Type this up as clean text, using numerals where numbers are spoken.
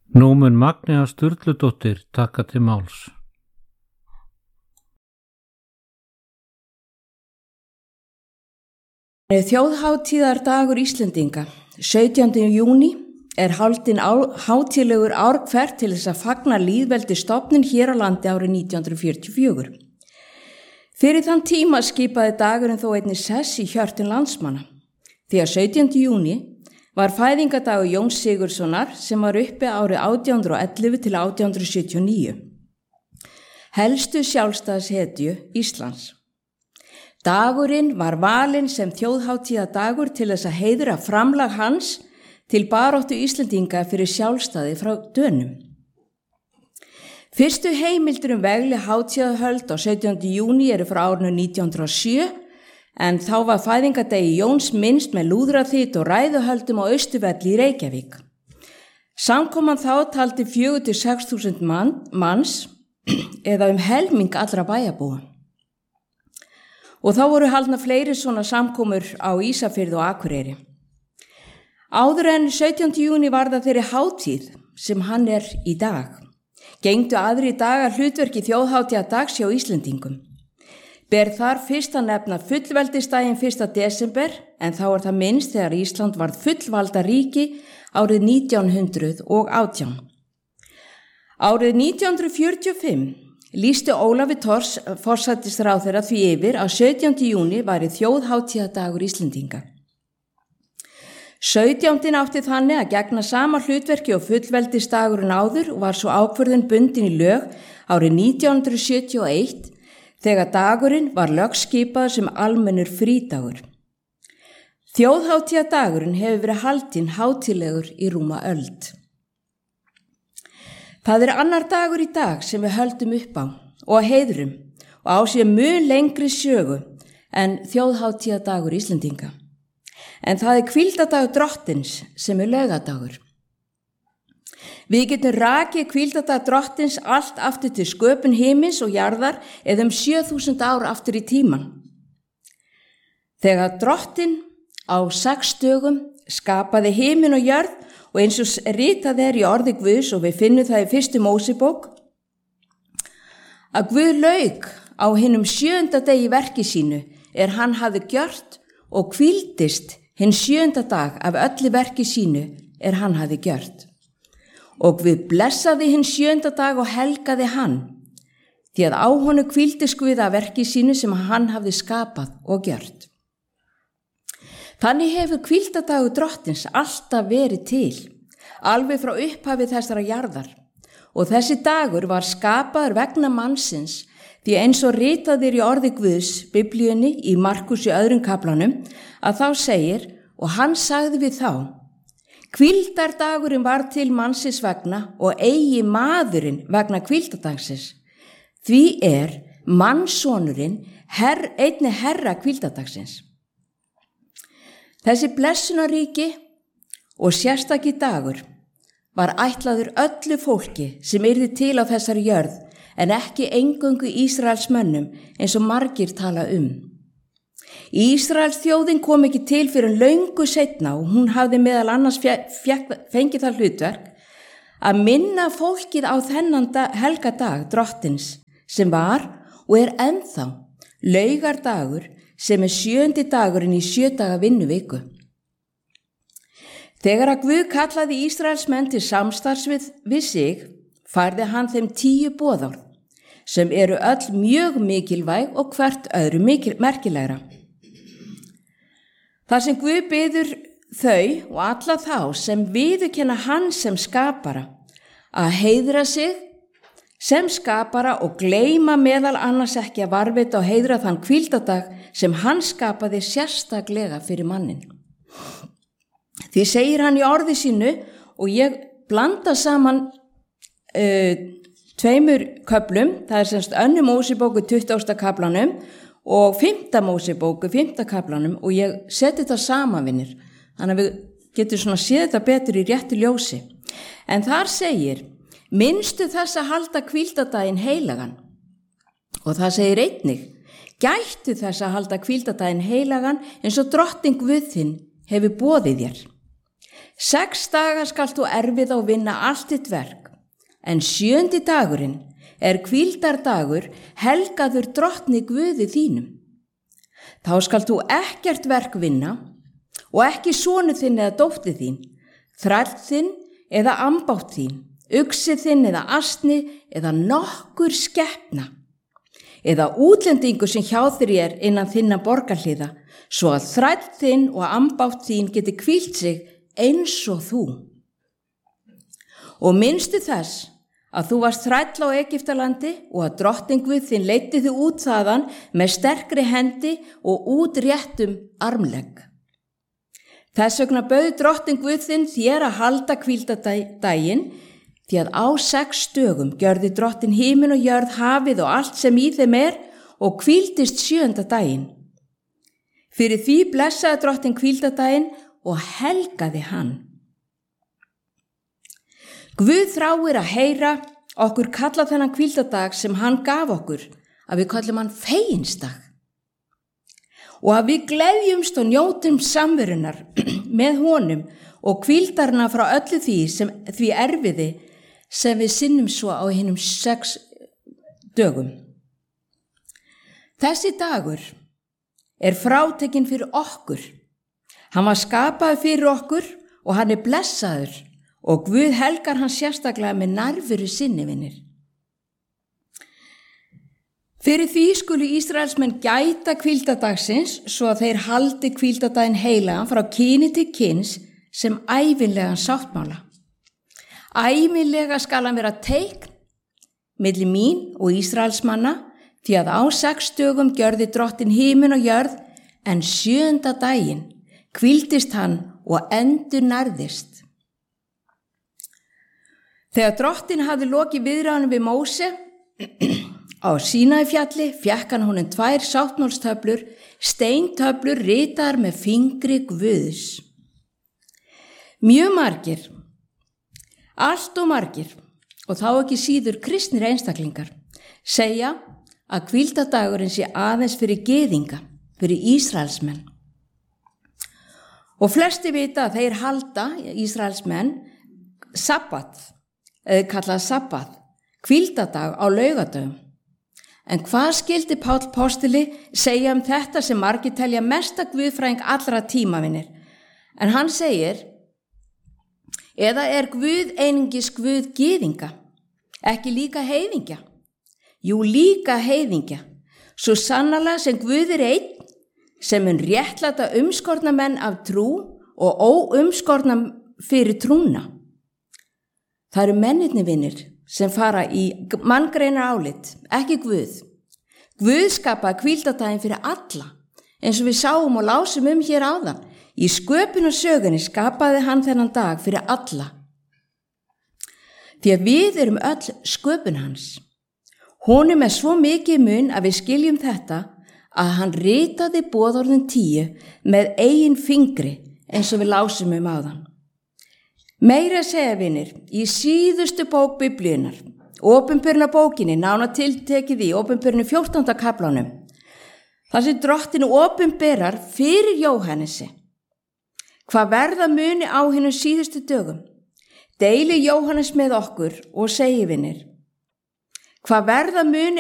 Nú mun Magnea Sturludóttir taka til máls. Þjóðhátíðardagur Íslendinga, 17. júní, er haldinn hátíðlegur ár hvert til þess að fagna lýðveldisstofnun hér á landi árið 1944. Fyrir þann tíma skipaði dagurinn þó einnig sess í hjörtum landsmanna, því að 17. júní var fæðingadagur Jóns Sigurðssonar sem var uppi árið 1811 til 1879. Helstu sjálfstæðishetju Íslands. Dagurinn var valinn sem þjóðhátíðardagur til þess að heiðra framlag hans til baráttu Íslendinga fyrir sjálfstæði frá Dönum. Fyrstu heimildir vegleg hátíðahöld á 17. júní eru frá árinu 1907, en þá var fæðingadegi Jóns minnst með lúðraþýtt og ræðuhöldum á Austurvelli í Reykjavík. Samkoman þá taldi 4.000 til 6.000 manns eða helming allra bæjarbúa. Og þá voru haldnar fleiri svona samkomur á Ísafirði og Akureyri. Áður en 17. júní var það þeirri hátíð sem hann er í dag. Gengdu aðri dagar hlutverki þjóðhátíðardags hjá Íslendingum. Ber þar fyrst að nefna fullveldisdaginn 1. desember, en þá er það minnst þegar Ísland varð fullvalda ríki árið 1918. Árið 1945 lýsti Ólafi Thors forsætisráðherra því yfir að 17. júní væri þjóðhátíðardagur Íslendinga. 17. átti þannig að gegna sama hlutverki og fullveldisdagurinn áður og var svo ákvörðun bundin í lög árið 1971 þegar dagurinn var lögskipaður sem almennur frídagur. Þjóðhátíðardagurinn hefur verið haldinn hátíðlegur í rúma öld. Það er annar dagur í dag sem við höldum upp á og heiðrum og á sér mun lengri sögu en þjóðhátíðardagur Íslendinga. En það er hvíldardagur drottins sem er laugadagur. Við getum rakið hvíldardag drottins allt aftur til sköpun himins og jarðar eða 7000 ár aftur í tíman. Þegar drottin á 6 dögum skapaði himin og jörð og eins og ritað er í orði Guðs og við finnum það í 1. Mósebók, að Guð lauk á hinum 7. degi verki sínu hann hafði gjört og hvíldist hinn 7. dag af öllu verki sínu hann hafði gjört. Og Guð blessaði hinn 7. dag og helgaði hann, því að á honum hvíldist Guð af verki sínu sem hann hafði skapað og gjört. Þannig hefur hvíldardagur drottins alltaf verið til, alveg frá upphafi þessara jarðar. Og þessi dagur var skapaður vegna mannsins, því eins og ritaðir í orði Guðs, Biblíunni, í Markus í 2. kaflanum, að þá segir, og hann sagði við þá, hvíldardagurinn var til mannsins vegna og eigi maðurinn vegna hvíldardagsins. Því er mannssonurinn einnig herra hvíldardagsins. Þessi blessunaríki og sérstaki dagur var ætlaður öllu fólki sem yrði til á þessari jörð en ekki eingöngu Ísraels mönnum eins og margir tala Ísraels þjóðin kom ekki til fyrir löngu seinna og hún hafði meðal annars fengið það hlutverk að minna fólkið á þennan helgadag drottins sem var og er ennþá laugardagur sem er 7. dagurinn í 7 daga vinnuviku. Þegar að Guð kallaði Ísraels menn til samstarfs við sig, færði hann þeim 10 boðorð sem eru öll mjög mikilvæg og hvert öðru merkilegra. Þar sem Guð biður þau og alla þá sem viðurkenna hann sem skapara að heiðra sig sem skapara og gleyma meðal annars ekki að varðveita og heiðra þann hvíldardag sem hann skapaði sérstaklega fyrir mannin. Því segir hann í orði sínu og ég blanda saman 2 köflum, það er semst 2. Mósebóku 20. kaflanum og 5. Mósebóku 5. kaflanum og ég seti þetta samanvinnir, þannig að við getum svona séð þetta betur í réttu ljósi. En þar segir, minnstu þess að halda hvíldardaginn heilagan. Og það segir einnig, gættu þess að halda hvíldardaginn heilagan eins og drottinn Guð þinn hefur boðið þér. 6 daga skalt þú erfið og vinna allt þitt verk, en 7. dagurinn er hvíldardagur helgaður drottni Guði þínum. Þá skalt þú ekkert verk vinna og ekki sonur þinn eða dóttir þín, þræll þinn eða ambátt þín, uxi þinn eða asni eða nokkur skepna, eða útlendingur sem hjá þér er innan þinna borgarhliða, svo að þræll þinn og ambátt þín geti hvílt sig eins og þú. Og minnstu þess að þú varst þræll á Egyptalandi og að drottinn Guð þinn leiddi þig út þaðan með sterkri hendi og útréttum armlegg. Þess vegna bauð drottinn Guð þinn þér að halda hvíldardaginn, því að á 6 dögum gjörði drottinn himin og jörð, hafið og allt sem í þeim er og hvíldist 7. daginn. Fyrir því blessaði drottinn hvíldardaginn og helgaði hann. Guð þráir að heyra okkur kalla þennan hvíldardag sem hann gaf okkur, að við kallum hann feginsdag. Og að við gleðjumst og njótum samverunar með honum og hvíldarna frá öllu því erfiði sem við sinnum svo á hinum 6 dögum. Þessi dagur er frátekinn fyrir okkur. Hann var skapaður fyrir okkur og hann er blessaður og Guð helgar hann sérstaklega með nærveru sinni, vinir. Fyrir því skulu Ísraelsmenn gæta hvíldardagsins svo að þeir haldi hvíldardaginn heilagan frá kyni til kyns sem ævinlegan sáttmála. Ævinlega skal hann vera teikn milli mín og Ísraelsmanna, því að á 6 dögum gjörði drottinn himin og jörð, en 7. daginn hvíldist hann og endurnærðist. Þegar drottinn hafði lokið viðræðunum við Móse á Sínaífjalli, fékk hann honum 2 sáttmálstöflur, steintöflur ritaðar með fingri Guðs. Mjög margir, allt og margir, og þá ekki síður kristnir einstaklingar, segja að hvíldardagurinn sé aðeins fyrir gyðinga, fyrir Ísraelsmenn. Og flesti vita að þeir halda, Ísraelsmenn, sabbat, eða kallað sabbat, hvíldardag á laugadögum. En hvað skildi Páll postuli segja þetta sem margir telja mesta guðfræðing allra tíma, vinir? En hann segir, eða er Guð einungis Guð gyðinga, ekki líka heiðingja? Jú, líka heiðingja, svo sannarlega sem Guð er einn, sem mun réttláta umskorna menn af trú og óumskorna fyrir trúna. Það eru mennirnir, vinir, sem fara í manngreinar álit, ekki Guð. Guð skapaði hvíldardaginn fyrir alla, eins og við sáum og lásum hér áðan. Í sköpunarsögunni skapaði hann þennan dag fyrir alla. Því að við erum öll sköpun hans. Honum er svo mikið mun að við skiljum þetta að hann ritaði boðorðin 10 með eigin fingri, eins og við lásum áðan. Meira segja, vinir, í síðustu bók Biblíunnar, Opinberunarbókinni, nánar tiltekið í Opinberunni 14. kaflanum, þar sem drottinn opinberar fyrir Jóhannesi hvað verða muni á hinum síðustu dögum. Deili Jóhannes með okkur og segi, vinir, hvað verða muni